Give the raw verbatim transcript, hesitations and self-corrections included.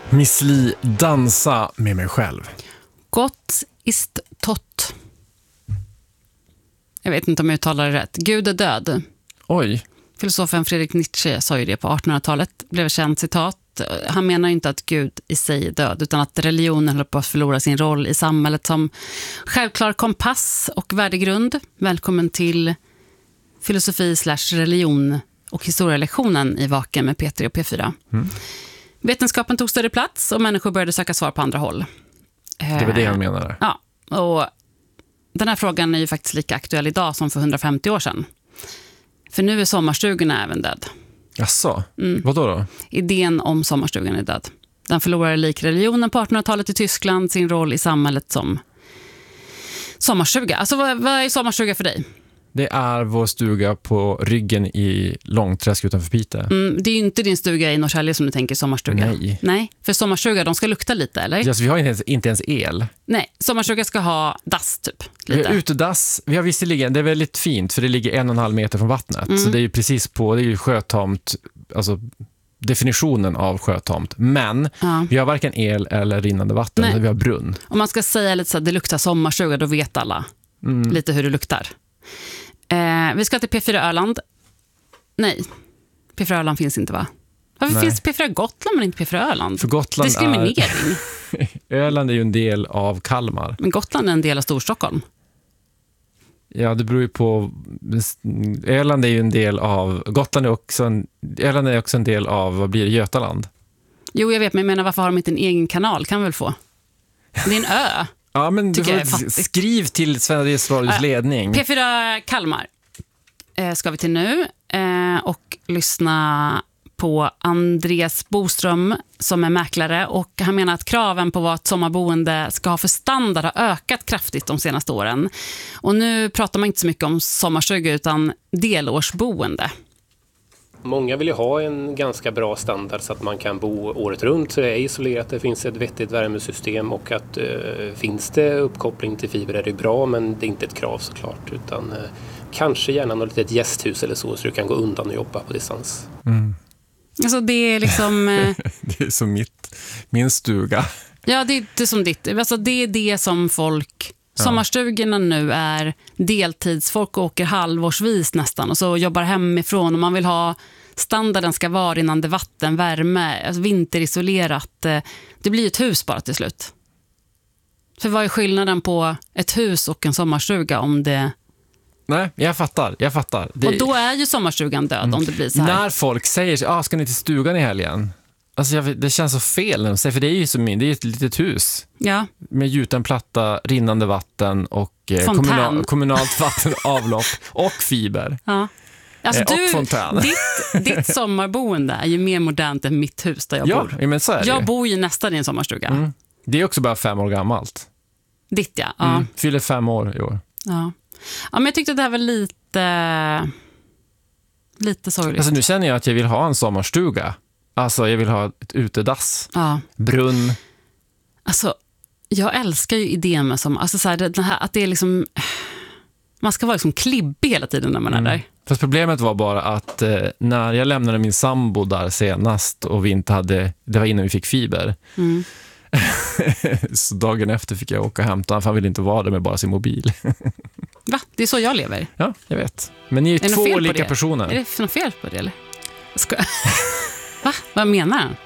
Miss Li, dansa med mig själv. Gott ist tot. Jag vet inte om jag uttalar det rätt. Gud är död. Oj. Filosofen Friedrich Nietzsche sa ju det på artonhundratalet. Blev känt citat. Han menar inte att Gud i sig är död, utan att religionen håller på att förlora sin roll i samhället som självklar kompass och värdegrund. Välkommen till filosofi slash religion och historielektionen i Vaken med P tre och P fyra. Mm. Vetenskapen tog större plats och människor började söka svar på andra håll. Det var det han menade. Ja, och den här frågan är ju faktiskt lika aktuell idag som för hundrafemtio år sedan. För nu är sommarstugorna även död. Jaså? Mm. Vad då då? Idén om sommarstugan är död. Den förlorade lik religionen på artonhundratalet i Tyskland sin roll i samhället som sommarstuga. Alltså vad, vad är sommarstuga för dig? Det är vår stuga på ryggen i Långträsk utanför Piteå. Mm, det är ju inte din stuga i Norrtälje som du tänker sommarstuga. Nej. Nej, för sommarstuga, de ska lukta lite, eller? Alltså, vi har inte ens, inte ens el. Nej, sommarstuga ska ha dass typ. Lite. Vi har utedass. Vi har visserligen, det är väldigt fint för det ligger en och en halv meter från vattnet. Mm. Så det är ju precis på, det är ju sjötomt, alltså definitionen av sjötomt. Men ja. Vi har varken el eller rinnande vatten, utan vi har brunn. Om man ska säga lite så att det luktar sommarstuga, då vet alla mm. lite hur det luktar. Eh, vi ska till P fyra Öland. Nej, P fyra Öland finns inte, va? Varför Nej. finns P fyra Gotland men inte P fyra Öland? För Gotland diskriminering. Är... Öland är ju en del av Kalmar. Men Gotland är en del av Storstockholm. Ja, det beror ju på... Öland är ju en del av... Gotland är också en... Öland är också en del av, vad blir det, Götaland? Jo, jag vet, men jag menar, varför har de inte en egen kanal? Kan vi väl få? Det är en ö. Ja, men du får skriv till Sveriges Radios ledning. P fyra Kalmar eh, ska vi till nu eh, och lyssna på Andreas Boström som är mäklare, och han menar att kraven på vad ett sommarboende ska ha för standard har ökat kraftigt de senaste åren. Och nu pratar man inte så mycket om sommarstuga utan delårsboende. Många vill ju ha en ganska bra standard så att man kan bo året runt, så det är isolerat, det finns ett vettigt värmesystem, och att eh, finns det uppkoppling till fiber är det bra, men det är inte ett krav såklart, utan eh, kanske gärna något litet gästhus eller så, så du kan gå undan och jobba på distans. Mm. Alltså det är liksom... Eh... det är som mitt, min stuga. Ja, det är inte som ditt. Alltså det är det som folk... Ja. Sommarstugorna nu är deltidsfolk, åker halvårsvis nästan och så jobbar hemifrån, och man vill ha standarden ska vara rinnande vatten, värme, alltså vinterisolerat. Det blir ett hus bara till slut. För vad är skillnaden på ett hus och en sommarstuga om det... Nej, jag fattar, jag fattar. Det... Och då är ju sommarstugan död mm. om det blir så här. När folk säger, ah, ska ni till stugan i helgen? Alltså jag, det känns så fel när de säger, för det är ju som min, det är ett litet hus. Ja. Med gjuten platta, rinnande vatten och eh, kommunal, kommunalt vatten, avlopp och fiber. Ja. Alltså eh, du, och fontän. Ditt, ditt sommarboende är ju mer modernt än mitt hus där jag ja, bor. Ja, men så är det. Jag bor ju nästan i en sommarstuga. Mm. Det är också bara fem år gammalt. Ditt, ja. ja. Mm. Fyller fem år i år. Ja. Ja, men jag tyckte det här var lite lite sorgligt. Alltså nu känner jag att jag vill ha en sommarstuga. Alltså jag vill ha ett utedass. Ja. Brunn. Alltså jag älskar ju idén med som, alltså så här, det här, att det är liksom, man ska vara liksom klibbig hela tiden när man är mm. där. Fast problemet var bara att eh, när jag lämnade min sambo där senast och vi inte hade, det var innan vi fick fiber. Mm. Så dagen efter fick jag åka och hämta, för han ville inte vara där med bara sin mobil. Va? Det är så jag lever? Ja, jag vet. Men ni är, är två olika personer. Är det något fel på det eller? Ska... Va? Vad menar han?